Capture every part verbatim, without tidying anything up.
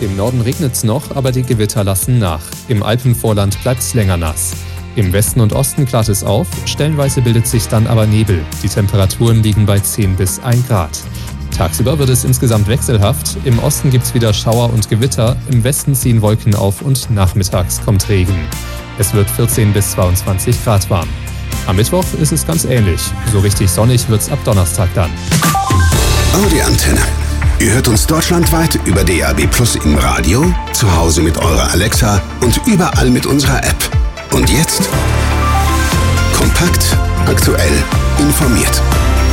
Im Norden regnet's noch, aber die Gewitter lassen nach. Im Alpenvorland bleibt's länger nass. Im Westen und Osten klart es auf, stellenweise bildet sich dann aber Nebel. Die Temperaturen liegen bei zehn bis ein Grad. Tagsüber wird es insgesamt wechselhaft. Im Osten gibt's wieder Schauer und Gewitter, im Westen ziehen Wolken auf und nachmittags kommt Regen. Es wird vierzehn bis zweiundzwanzig Grad warm. Am Mittwoch ist es ganz ähnlich. So richtig sonnig wird's ab Donnerstag dann. Audi Antenne. Ihr hört uns deutschlandweit über D A B Plus im Radio, zu Hause mit eurer Alexa und überall mit unserer App. Und jetzt kompakt, aktuell, informiert.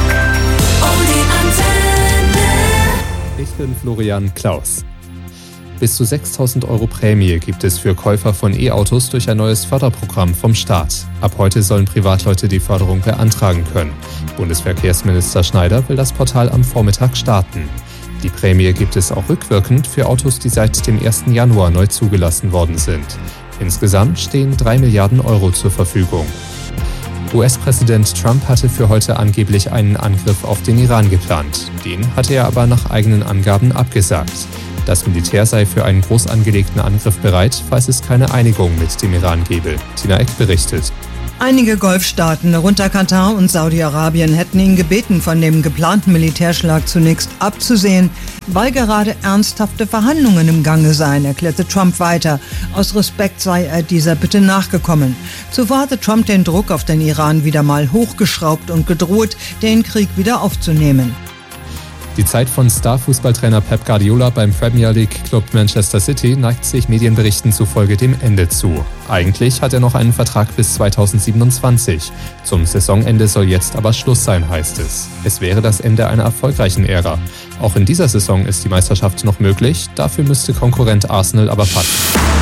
Audi Antenne. Ich bin Florian Klaus. Bis zu sechstausend Euro Prämie gibt es für Käufer von E-Autos durch ein neues Förderprogramm vom Staat. Ab heute sollen Privatleute die Förderung beantragen können. Bundesverkehrsminister Schneider will das Portal am Vormittag starten. Die Prämie gibt es auch rückwirkend für Autos, die seit dem ersten Januar neu zugelassen worden sind. Insgesamt stehen drei Milliarden Euro zur Verfügung. U S-Präsident Trump hatte für heute angeblich einen Angriff auf den Iran geplant. Den hatte er aber nach eigenen Angaben abgesagt. Das Militär sei für einen groß angelegten Angriff bereit, falls es keine Einigung mit dem Iran gebe. Tina Eck berichtet. Einige Golfstaaten, darunter Katar und Saudi-Arabien, hätten ihn gebeten, von dem geplanten Militärschlag zunächst abzusehen, weil gerade ernsthafte Verhandlungen im Gange seien, erklärte Trump weiter. Aus Respekt sei er dieser Bitte nachgekommen. Zuvor hatte Trump den Druck auf den Iran wieder mal hochgeschraubt und gedroht, den Krieg wieder aufzunehmen. Die Zeit von Star-Fußballtrainer Pep Guardiola beim Premier League-Club Manchester City neigt sich Medienberichten zufolge dem Ende zu. Eigentlich hat er noch einen Vertrag bis zweitausendsiebenundzwanzig. Zum Saisonende soll jetzt aber Schluss sein, heißt es. Es wäre das Ende einer erfolgreichen Ära. Auch in dieser Saison ist die Meisterschaft noch möglich, dafür müsste Konkurrent Arsenal aber passen.